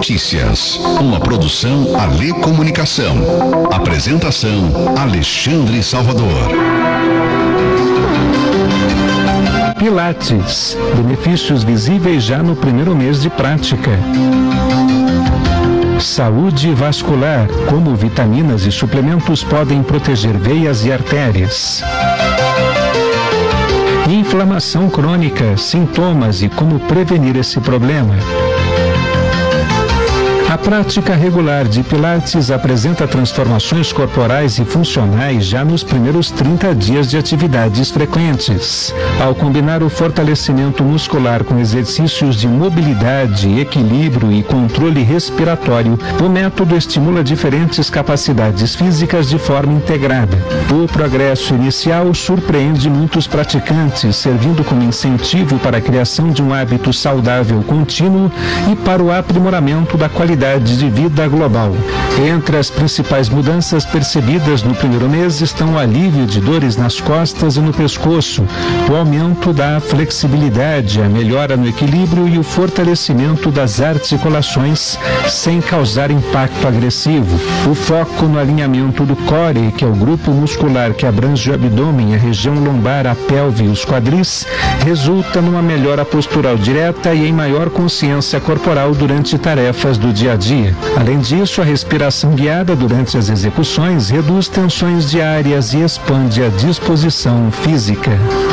Notícias, uma produção Alê Comunicação. Apresentação Alexandre Salvador. Pilates, benefícios visíveis já no primeiro mês de prática. Saúde vascular, como vitaminas e suplementos podem proteger veias e artérias. Inflamação crônica, sintomas e como prevenir esse problema. A prática regular de Pilates apresenta transformações corporais e funcionais já nos primeiros 30 dias de atividades frequentes. Ao combinar o fortalecimento muscular com exercícios de mobilidade, equilíbrio e controle respiratório, o método estimula diferentes capacidades físicas de forma integrada. O progresso inicial surpreende muitos praticantes, servindo como incentivo para a criação de um hábito saudável contínuo e para o aprimoramento da qualidade de vida global. Entre as principais mudanças percebidas no primeiro mês estão o alívio de dores nas costas e no pescoço, o aumento da flexibilidade, a melhora no equilíbrio e o fortalecimento das articulações sem causar impacto agressivo. O foco no alinhamento do core, que é o grupo muscular que abrange o abdômen, a região lombar, a pelve e os quadris, resulta numa melhora postural direta e em maior consciência corporal durante tarefas do dia a dia. Além disso, a respiração guiada durante as execuções reduz tensões diárias e expande a disposição física.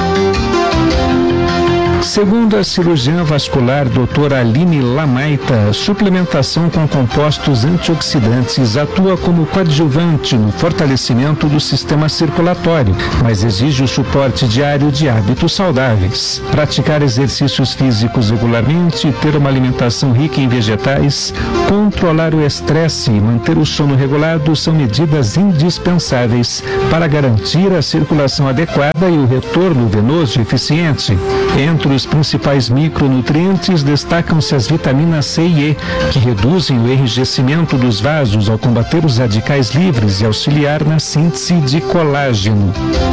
Segundo a cirurgiã vascular doutora Aline Lamaita, suplementação com compostos antioxidantes atua como coadjuvante no fortalecimento do sistema circulatório, mas exige o suporte diário de hábitos saudáveis. Praticar exercícios físicos regularmente, ter uma alimentação rica em vegetais, controlar o estresse e manter o sono regulado são medidas indispensáveis para garantir a circulação adequada e o retorno venoso eficiente. Entre os principais micronutrientes destacam-se as vitaminas C e E, que reduzem o enrijecimento dos vasos ao combater os radicais livres e auxiliar na síntese de colágeno.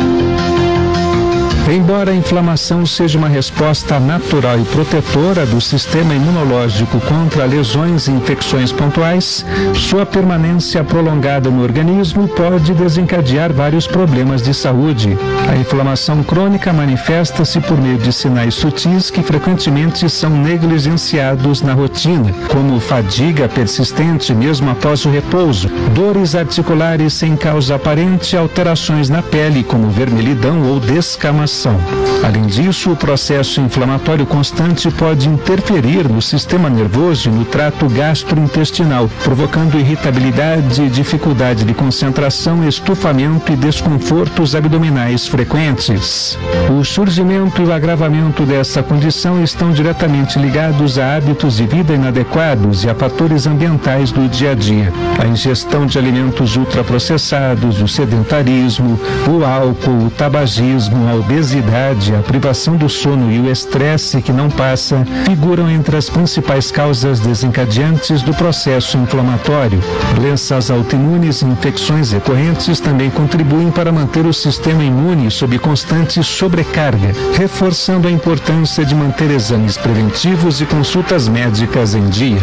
Embora a inflamação seja uma resposta natural e protetora do sistema imunológico contra lesões e infecções pontuais, sua permanência prolongada no organismo pode desencadear vários problemas de saúde. A inflamação crônica manifesta-se por meio de sinais sutis que frequentemente são negligenciados na rotina, como fadiga persistente mesmo após o repouso, dores articulares sem causa aparente e alterações na pele, como vermelhidão ou descamação. Além disso, o processo inflamatório constante pode interferir no sistema nervoso e no trato gastrointestinal, provocando irritabilidade, dificuldade de concentração, estufamento e desconfortos abdominais frequentes. O surgimento e o agravamento dessa condição estão diretamente ligados a hábitos de vida inadequados e a fatores ambientais do dia a dia. A ingestão de alimentos ultraprocessados, o sedentarismo, o álcool, o tabagismo, a obesidade, a privação do sono e o estresse que não passa figuram entre as principais causas desencadeantes do processo inflamatório. Doenças autoimunes e infecções recorrentes também contribuem para manter o sistema imune sob constante sobrecarga, reforçando a importância de manter exames preventivos e consultas médicas em dia.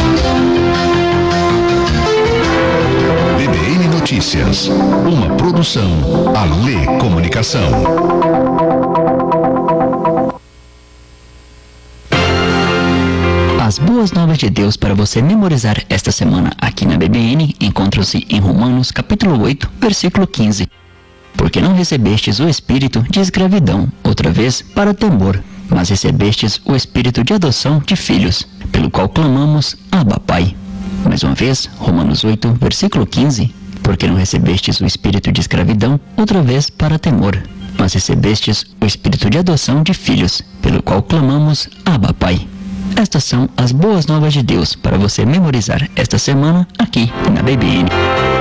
BBN Notícias, uma produção Alê Comunicação. As boas novas de Deus para você memorizar esta semana aqui na BBN encontram-se em Romanos capítulo 8, versículo 15. Porque não recebestes o espírito de escravidão, outra vez, para temor, mas recebestes o espírito de adoção de filhos, pelo qual clamamos, Abba, Pai. Mais uma vez, Romanos 8, versículo 15. Porque não recebestes o espírito de escravidão, outra vez, para temor, mas recebestes o espírito de adoção de filhos, pelo qual clamamos, Abba, Pai. Estas são as boas novas de Deus para você memorizar esta semana aqui na BBN.